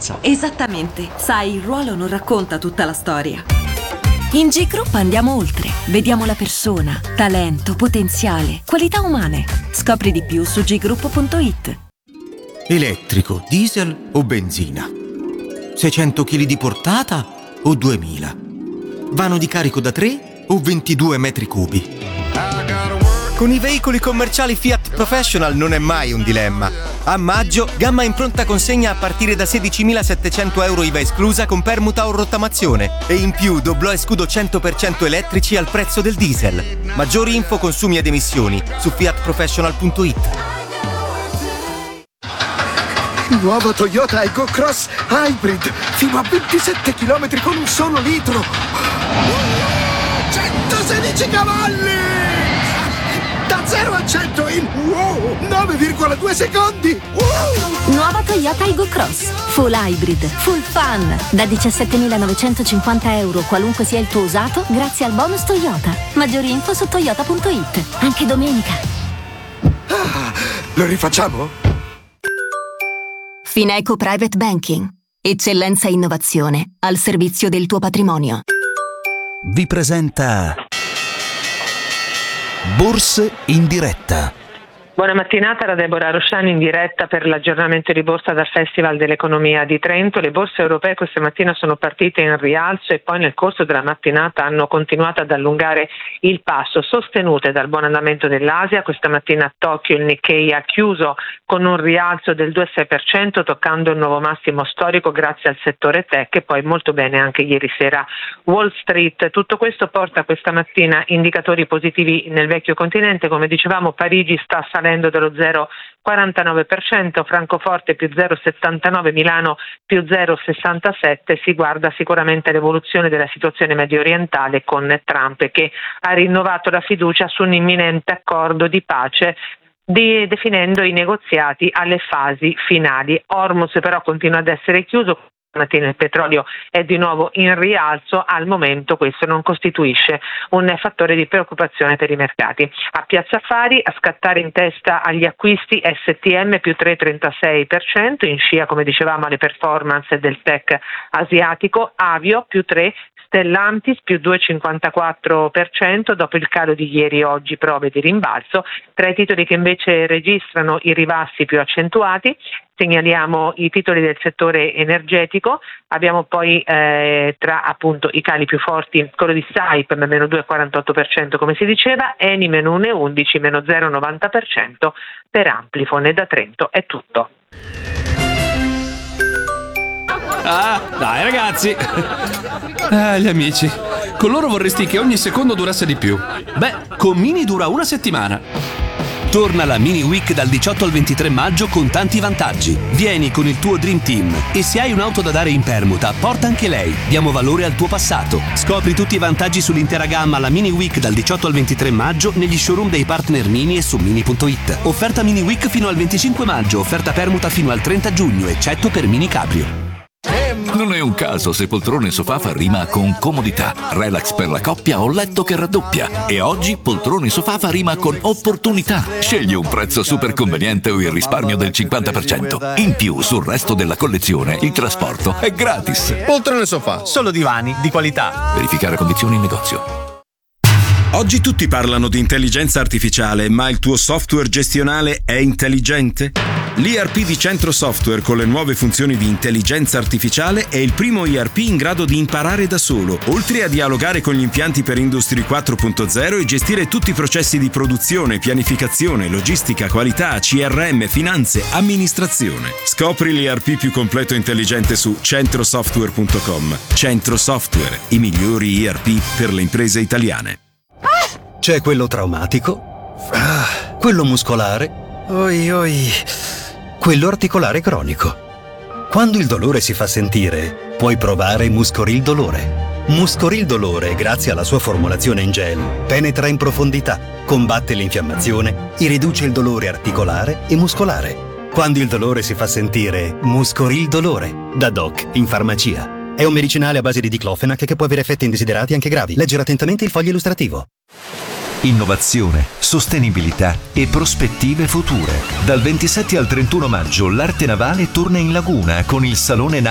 esperienza. Esattamente. Sai, il ruolo non racconta tutta la storia. In G-Group andiamo oltre. Vediamo la persona, talento, potenziale, qualità umane. Scopri di più su ggroup.it. Elettrico, diesel o benzina? 600 kg di portata o 2000? Vano di carico da 3 o 22 metri cubi? Con i veicoli commerciali Fiat Professional non è mai un dilemma. A maggio, gamma in pronta consegna a partire da 16.700 euro IVA esclusa con permuta o rottamazione. E in più doblò e scudo 100% elettrici al prezzo del diesel. Maggiori info, consumi ed emissioni su fiatprofessional.it. Nuovo Toyota Aygo Cross Hybrid, fino a 27 km con un solo litro. 116 cavalli! Da 0 a 100 in 9,2 secondi! Nuova Toyota Aygo Cross, full hybrid, full fun. Da 17.950 euro qualunque sia il tuo usato, grazie al bonus Toyota. Maggiori info su toyota.it, anche domenica. Lo rifacciamo? Fineco Private Banking. Eccellenza e innovazione al servizio del tuo patrimonio. Vi presenta Borse in diretta. Buona mattinata da Deborah Rosciani in diretta per l'aggiornamento di borsa dal Festival dell'Economia di Trento. Le borse europee questa mattina sono partite in rialzo e poi nel corso della mattinata hanno continuato ad allungare il passo, sostenute dal buon andamento dell'Asia. Questa mattina a Tokyo il Nikkei ha chiuso con un rialzo del 2,6%, toccando il nuovo massimo storico grazie al settore tech, e poi molto bene anche ieri sera Wall Street. Tutto questo porta questa mattina indicatori positivi nel vecchio continente. Come dicevamo, Parigi sta salendo dello 0,49%, Francoforte più 0,79%, Milano più 0,67%. Si guarda sicuramente l'evoluzione della situazione medio orientale con Trump, che ha rinnovato la fiducia su un imminente accordo di pace, definendo i negoziati alle fasi finali. Hormuz però continua ad essere chiuso. Mattina il petrolio è di nuovo in rialzo. Al momento questo non costituisce un fattore di preoccupazione per i mercati. A Piazza Affari a scattare in testa agli acquisti STM più 3,36%, in scia come dicevamo alle performance del tech asiatico. Avio più 3%, Stellantis più 2,54% dopo il calo di ieri e oggi prove di rimbalzo. Tra i titoli che invece registrano i ribassi più accentuati segnaliamo i titoli del settore energetico. Abbiamo poi tra appunto i cali più forti quello di Saip meno 2,48% come si diceva, Eni meno 1,11%, meno 0,90% per Amplifon. E da Trento è tutto. Ah, dai ragazzi! Gli amici. Con loro vorresti che ogni secondo durasse di più. Beh, con Mini dura una settimana. Torna la Mini Week dal 18 al 23 maggio con tanti vantaggi. Vieni con il tuo Dream Team e se hai un'auto da dare in permuta, porta anche lei. Diamo valore al tuo passato. Scopri tutti i vantaggi sull'intera gamma alla Mini Week dal 18 al 23 maggio negli showroom dei partner Mini e su Mini.it. Offerta Mini Week fino al 25 maggio, offerta permuta fino al 30 giugno, eccetto per Mini Cabrio. Non è un caso se poltrone sofà fa rima con comodità, relax per la coppia o letto che raddoppia. E oggi poltrone sofà fa rima con opportunità. Scegli un prezzo super conveniente o il risparmio del 50%. In più, sul resto della collezione, il trasporto è gratis. Poltrone sofà, solo divani di qualità. Verificare condizioni in negozio. Oggi tutti parlano di intelligenza artificiale, ma il tuo software gestionale è intelligente? L'ERP di Centro Software con le nuove funzioni di intelligenza artificiale è il primo ERP in grado di imparare da solo, oltre a dialogare con gli impianti per Industry 4.0 e gestire tutti i processi di produzione, pianificazione, logistica, qualità, CRM, finanze, amministrazione. Scopri l'ERP più completo e intelligente su centrosoftware.com. Centro Software, i migliori ERP per le imprese italiane. C'è quello traumatico, quello muscolare, quello articolare cronico. Quando il dolore si fa sentire, puoi provare Muscoril Dolore. Muscoril Dolore, grazie alla sua formulazione in gel, penetra in profondità, combatte l'infiammazione e riduce il dolore articolare e muscolare. Quando il dolore si fa sentire, Muscoril Dolore, da Doc in farmacia. È un medicinale a base di diclofenac che può avere effetti indesiderati anche gravi. Leggere attentamente il foglio illustrativo. Innovazione, sostenibilità e prospettive future. Dal 27 al 31 maggio l'Arte Navale torna in laguna con il Salone